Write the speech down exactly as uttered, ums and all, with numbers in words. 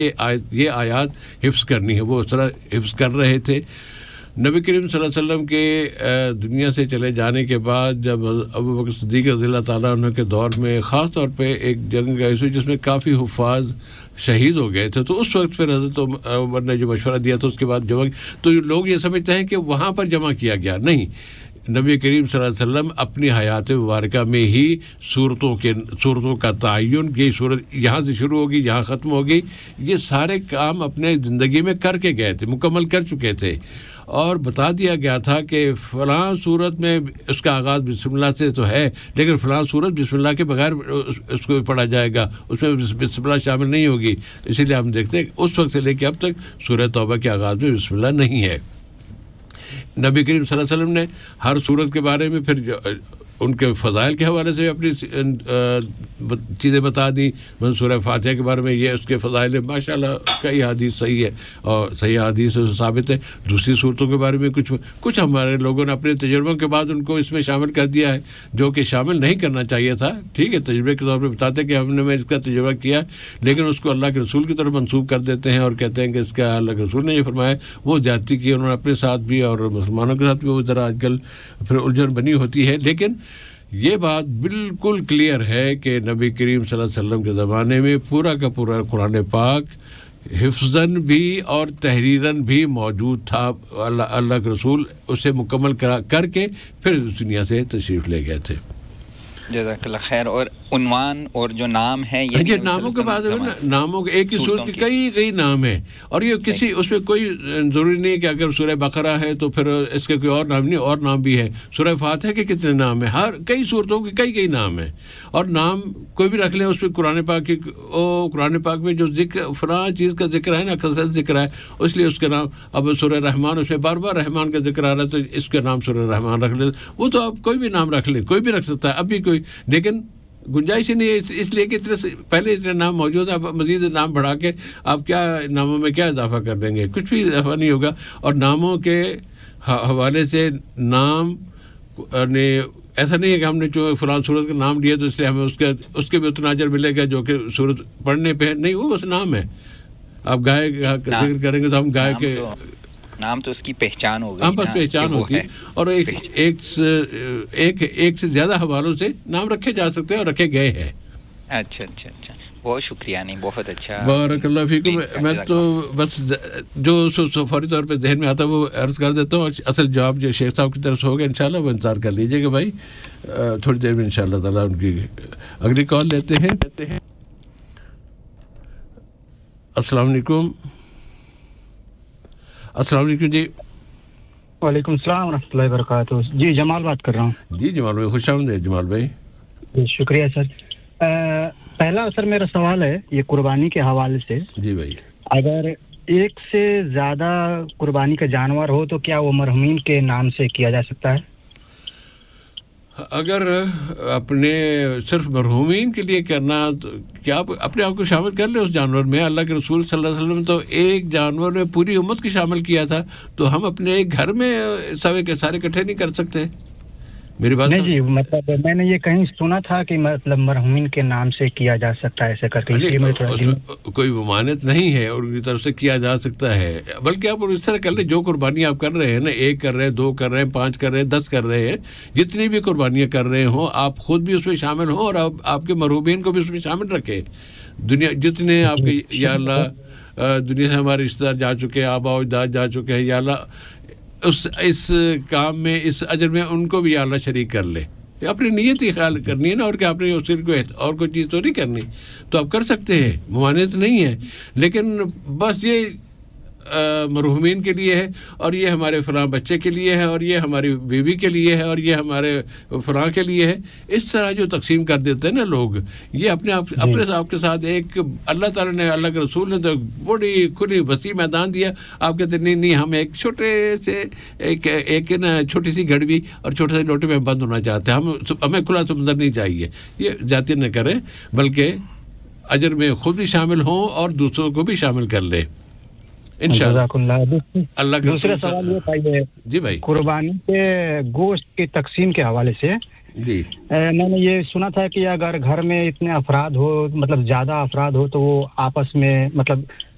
ये आयत ये आयत हिफ्ज़ करनी है। वो उस तरह हिफ्ज़ कर रहे थे। नबी करीम सल्लल्लाहु अलैहि वसल्लम के दुनिया से चले जाने के बाद जब अबू बकर सिद्दीक़ रज़ियल्लाहु ताला अन्हु के दौर में ख़ास तौर पे एक जंग गई थी जिसमें काफ़ी हुफ़ाज़ शहीद हो गए थे, तो उस वक्त फिर हज़रत उमर ने जो मशवरा दिया था उसके बाद जमा, तो लोग ये समझते हैं कि वहाँ पर जमा किया गया। नहीं, नबी करीम सल्लल्लाहु अलैहि वसल्लम अपनी हयात मुबारका में ही सूरतों के सूरतों का तयन, ये सूरत यहाँ से शुरू होगी यहाँ ख़त्म होगी, ये सारे काम अपने ज़िंदगी में करके गए थे, मुकम्मल कर चुके थे। और बता दिया गया था कि फ़लाँ सूरत में उसका आगाज़ बिस्मिल्लाह से तो है, लेकिन फ़लाँ सूरत बिस्मिल्लाह के बगैर उसको पढ़ा जाएगा, उसमें बिस्मिल्लाह शामिल नहीं होगी। इसीलिए हम देखते हैं उस वक्त से लेकर अब तक सूरह तौबा के आगाज़ में बिस्मिल्लाह नहीं है। नबी करीम सल्लल्लाहु अलैहि वसल्लम ने हर सूरत के बारे में फिर उनके फ़ज़ाइल के हवाले से अपनी चीज़ें बता दी। मतलब सूरह फातिहा के बारे में ये उसके फ़ज़ाइल है, माशाअल्लाह कई हदीस सही है और सही हदीस से साबित है। दूसरी सूरतों के बारे में कुछ कुछ हमारे लोगों ने अपने तजुर्बों के बाद उनको इसमें शामिल कर दिया है, जो कि शामिल नहीं करना चाहिए था। ठीक है, तजुर्बे के तौर पर बताते कि हमने मैं इसका तजुर्बा किया, लेकिन उसको अल्लाह के रसूल की तरफ मंसूब कर देते हैं और कहते हैं कि इसका अल्लाह के रसूल ने ये फरमाया। वो ज़्यादती की उन्होंने अपने साथ भी और मुसलमानों के साथ भी, वो ज़रा आजकल फिर उलझन बनी होती है। लेकिन ये बात बिल्कुल क्लियर है कि नबी करीम सल्लल्लाहु अलैहि वसल्लम के ज़माने में पूरा का पूरा कुरान पाक हिफ्ज़न भी और तहरीरन भी मौजूद था। अल्लाह अल्लाह के रसूल उसे मुकम्मल करा करके फिर दुनिया से तशरीफ़ ले गए थे। जज़ाकल्लाह खैर। और उन्वान और जो नाम है ये, ये नामों के बाद ना, नामों के एक ही सूरत के कई कई नाम हैं और ये किसी उसमें कोई ज़रूरी नहीं है कि अगर सूरह बकरा है तो फिर इसके कोई और नाम नहीं, और नाम भी है। सूरह फातिहा के कितने नाम हैं, हर कई सूरतों के कई कई नाम हैं और नाम कोई भी रख लें उस पर कुरान पाक की ओ कुरान पाक में जो जिक्र फलां चीज़ का जिक्र है ना, कसरत जिक्र है, इसलिए उसका नाम। अब सूरह रहमान उसमें बार बार रहमान का जिक्र आ रहा है तो इसका नाम सूरह रहमान रख ले। वो तो आप कोई भी नाम रख लें, कोई भी रख सकता है, अब भी कोई, लेकिन गुंजाइश ही नहीं है इस, इसलिए कि इतने पहले इतने नाम मौजूद है। आप मज़ीद नाम बढ़ा के आप क्या नामों में क्या इजाफा कर देंगे, कुछ भी इजाफा नहीं होगा। और नामों के हवाले से नाम ने ऐसा नहीं है कि हमने जो फ़लाँ सूरत का नाम लिया तो इसलिए हमें उसके उसके भी उतना अजर मिलेगा जो कि सूरत पढ़ने पे है, नहीं, वो बस नाम है। आप गाय का जिक्र करेंगे तो हम गाय के नाम तो उसकी पहचान होगी, हम बस पहचान होती है। और एक एक एक एक से ज़्यादा हवालों से नाम रखे जा सकते हैं और रखे गए हैं। अच्छा अच्छा अच्छा, बहुत शुक्रिया। नहीं, बहुत अच्छा, बारकल्लाह फीकुम। मैं तो बस जो फौरी तौर पे ज़हन में आता है वो अर्ज़ कर देता हूँ। असल जवाब जो शेख साहब की तरफ से होगा इंशाल्लाह वो इंतज़ार कर लीजिएगा भाई, थोड़ी देर में इंशाल्लाह ताला उनकी अगली कॉल लेते हैं। अस्सलाम वालेकुम। अस्सलाम वालेकुम जी। वालेकुम सलाम व रहमतुल्लाहि व बरकातहू। जी जमाल बात कर रहा हूँ। जी जमाल भाई, खुशामदीद जमाल भाई। जी शुक्रिया सर। आ, पहला सर मेरा सवाल है ये कुर्बानी के हवाले से। जी भाई, अगर एक से ज़्यादा कुर्बानी का जानवर हो तो क्या वो मरहूमीन के नाम से किया जा सकता है? अगर अपने सिर्फ मरहूमीन के लिए करना तो क्या आप अपने आप को शामिल कर ले उस जानवर में। अल्लाह के रसूल सल्लल्लाहु अलैहि वसल्लम तो एक जानवर में पूरी उम्मत की शामिल किया था, तो हम अपने एक घर में सारे के सारे इकट्ठे नहीं कर सकते। मेरी बात नहीं जी, मतलब मैंने ये कहीं सुना था कि मतलब मरहूमीन के नाम से किया जा सकता है ऐसे करके, इसलिए मैं थोड़ा कोई ममानत नहीं है और उनकी तरफ से किया जा सकता है। बल्कि आप इस तरह कर ले, जो कुर्बानी आप कर रहे हैं ना, एक कर रहे हैं, दो कर रहे हैं, पाँच कर रहे हैं, दस कर रहे हैं, जितनी भी कुर्बानियाँ कर रहे हों आप खुद भी उसमें शामिल हों और आप आपके मरहूमीन को भी उसमें शामिल रखें। दुनिया जितने आपके या अल्लाह दुनिया से हमारे रिश्तेदार जा चुके हैं, आबा अजदाद जा चुके हैं, या अल्लाह उस इस काम में इस अजर में उनको भी या अल्लाह शरीक कर ले। अपनी नीयत ही ख्याल करनी है ना, और क्या आपने उससे कोई और कोई चीज़ तो नहीं करनी, तो आप कर सकते हैं, ममानियत नहीं है। लेकिन बस ये मरहूमीन के लिए है और ये हमारे फ़लाँ बच्चे के लिए है और ये हमारी बीवी के लिए है और ये हमारे फ़लाँ के लिए है, इस तरह जो तकसीम कर देते हैं ना लोग, ये अपने आप अपने साहब के साथ एक अल्लाह ताला ने, अल्लाह के रसूल ने तो बड़ी खुली वसी मैदान दिया। आप कहते नहीं नहीं हम एक छोटे से एक एक ना छोटी सी घड़वी और छोटे से लोटे में बंद होना चाहते हैं, हम हमें खुला समंदर नहीं चाहिए। ये जाती न करें, बल्कि अजर में खुद भी शामिल हों और दूसरों को भी शामिल कर लें इंशाअल्लाह। अल्लाह का दूसरा सवाल ये था जी भाई, कुर्बानी के गोश्त की तकसीम के हवाले से जी ए, मैंने ये सुना था कि अगर घर में इतने अफराद हो, मतलब ज़्यादा अफराद हो, तो वो आपस में मतलब